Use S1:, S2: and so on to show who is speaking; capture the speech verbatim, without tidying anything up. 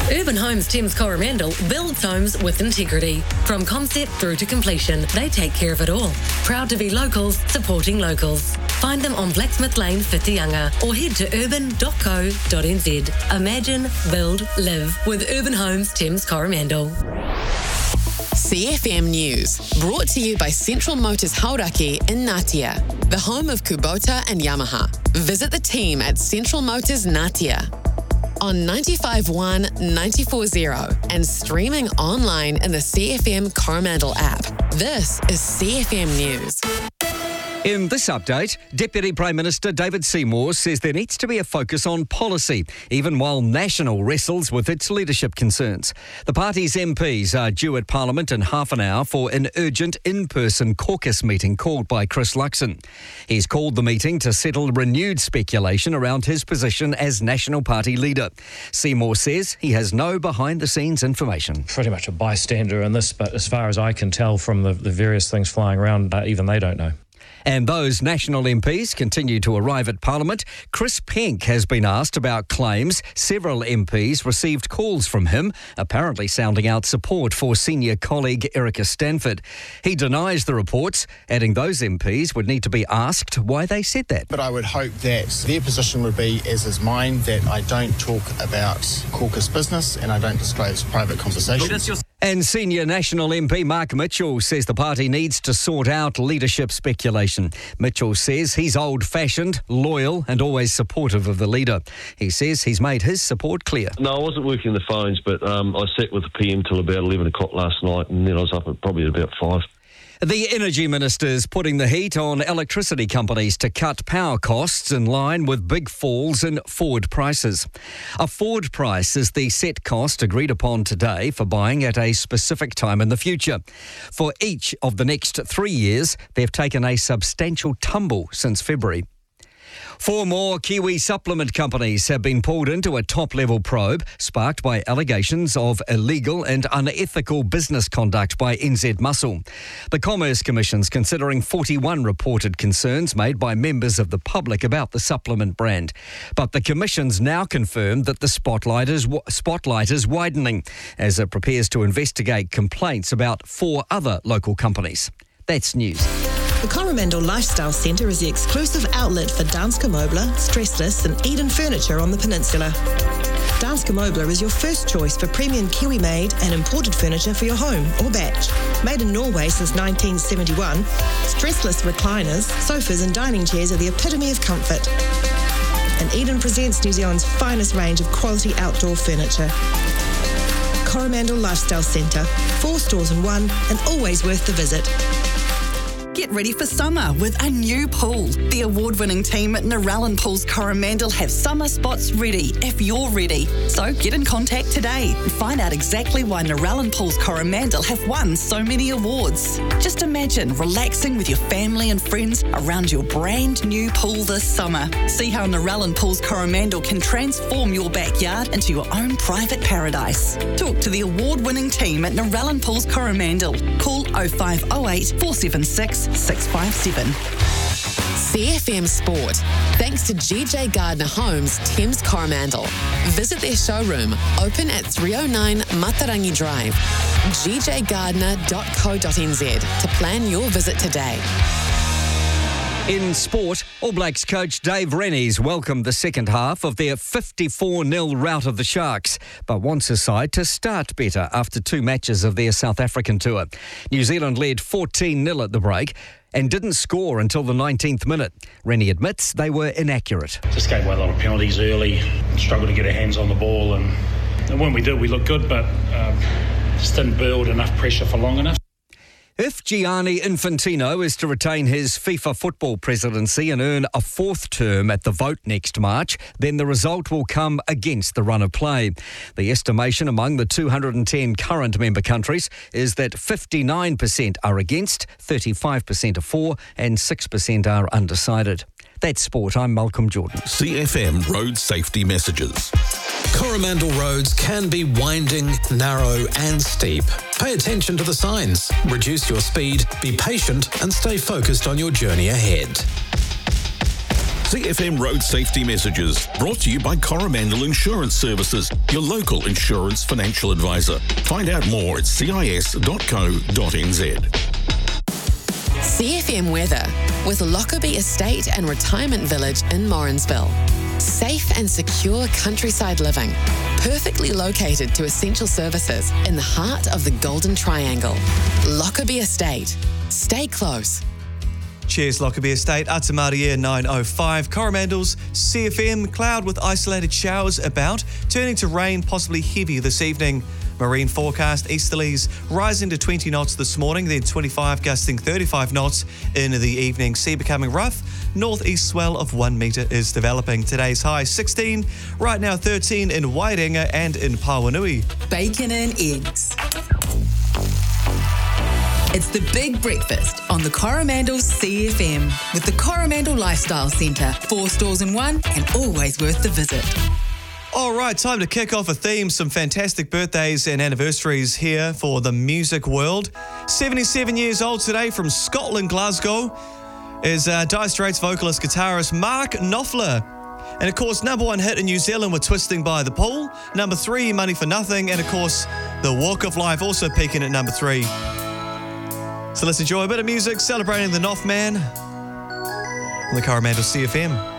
S1: Urban Homes Thames Coromandel builds homes with integrity. From concept through to completion, they take care of it all. Proud to be locals, supporting locals. Find them on Blacksmith Lane, Whitianga, or head to urban dot co dot n z. Imagine, build, live with Urban Homes Thames Coromandel.
S2: C F M News, brought to you by Central Motors Hauraki in Ngatea, the home of Kubota and Yamaha. Visit the team at Central Motors Ngatea. On ninety-five point one, ninety-four point zero and streaming online in the C F M Coromandel app. This is C F M News.
S3: In this update, Deputy Prime Minister David Seymour says there needs to be a focus on policy, even while National wrestles with its leadership concerns. The party's M Ps are due at Parliament in half an hour for an urgent in-person caucus meeting called by Chris Luxon. He's called the meeting to settle renewed speculation around his position as National Party leader. Seymour says he has no behind-the-scenes information.
S4: Pretty much a bystander in this, but as far as I can tell from the, the various things flying around, uh, even they don't know.
S3: And those National M Ps continue to arrive at Parliament. Chris Penk has been asked about claims several M Ps received calls from him, apparently sounding out support for senior colleague Erica Stanford. He denies the reports, adding those M Ps would need to be asked why they said that.
S5: But I would hope that their position would be, as is mine, that I don't talk about caucus business and I don't disclose private conversations.
S3: And senior National M P Mark Mitchell says the party needs to sort out leadership speculation. Mitchell says he's old-fashioned, loyal and always supportive of the leader. He says he's made his support clear.
S6: No, I wasn't working the phones, but um, I sat with the P M till about eleven o'clock last night, and then I was up at probably at about five.
S3: The Energy Minister's putting the heat on electricity companies to cut power costs in line with big falls in forward prices. A forward price is the set cost agreed upon today for buying at a specific time in the future. For each of the next three years, they've taken a substantial tumble since February. Four more Kiwi supplement companies have been pulled into a top-level probe sparked by allegations of illegal and unethical business conduct by N Z Muscle. The Commerce Commission's considering forty-one reported concerns made by members of the public about the supplement brand. But the Commission's now confirmed that the spotlight is, spotlight is widening as it prepares to investigate complaints about four other local companies. That's news.
S7: The Coromandel Lifestyle Centre is the exclusive outlet for Danske Møbler, Stressless and Eden Furniture on the peninsula. Danske Møbler is your first choice for premium Kiwi-made and imported furniture for your home or batch. Made in Norway since nineteen seventy-one, Stressless recliners, sofas and dining chairs are the epitome of comfort. And Eden presents New Zealand's finest range of quality outdoor furniture. Coromandel Lifestyle Centre, four stores in one and always worth the visit.
S8: Get ready for summer with a new pool. The award-winning team at Narellan Pools Coromandel have summer spots ready if you're ready. So get in contact today and find out exactly why Narellan Pools Coromandel have won so many awards. Just imagine relaxing with your family and friends around your brand new pool this summer. See how Narellan Pools Coromandel can transform your backyard into your own private paradise. Talk to the award-winning team at Narellan Pools Coromandel. Call oh five oh eight, four seven six, six five seven.
S2: C F M Sport, thanks to G J Gardner Homes, Thames Coromandel. Visit their showroom, open at three oh nine Matarangi Drive, g j gardner dot co dot n z to plan your visit today.
S3: In sport, All Blacks coach Dave Rennie's welcomed the second half of their fifty-four nil rout of the Sharks, but wants his side to start better after two matches of their South African tour. New Zealand led fourteen nil at the break and didn't score until the nineteenth minute. Rennie admits they were inaccurate.
S9: Just gave away a lot of penalties early, struggled to get our hands on the ball, and, and when we did, we looked good, but um, just didn't build enough pressure for long enough.
S3: If Gianni Infantino is to retain his FIFA football presidency and earn a fourth term at the vote next March, then the result will come against the run of play. The estimation among the two hundred ten current member countries is that fifty-nine percent are against, thirty-five percent are for and six percent are undecided. That's sport. I'm Malcolm Jordan.
S10: C F M road safety messages.
S11: Coromandel roads can be winding, narrow and steep. Pay attention to the signs, reduce your speed, be patient and stay focused on your journey ahead.
S10: C F M Road Safety Messages, brought to you by Coromandel Insurance Services, your local insurance financial advisor. Find out more at c i s dot co dot n z.
S2: C F M weather with Lockerbie Estate and Retirement Village in Morrinsville. Safe and secure countryside living, perfectly located to essential services in the heart of the Golden Triangle. Lockerbie Estate. Stay close.
S12: Cheers, Lockerbie Estate. Atamaria nine oh five. Coromandel's C F M. Cloud with isolated showers about, turning to rain, possibly heavy this evening. Marine forecast, easterlies rising to twenty knots this morning, then twenty-five gusting thirty-five knots in the evening. Sea becoming rough. Northeast swell of one metre is developing. Today's high sixteen, right now thirteen in Wairenga and in Pawanui.
S13: Bacon and eggs. It's the big breakfast on the Coromandel C F M with the Coromandel Lifestyle Centre. Four stores in one and always worth the visit.
S12: All right, time to kick off a theme. Some fantastic birthdays and anniversaries here for the music world. seventy-seven years old today from Scotland, Glasgow, is uh, Dire Straits vocalist, guitarist Mark Knopfler. And of course, number one hit in New Zealand with Twisting by the Pool. Number three, Money for Nothing. And of course, The Walk of Life also peaking at number three. So let's enjoy a bit of music celebrating the Northman on the Coromandel C F M.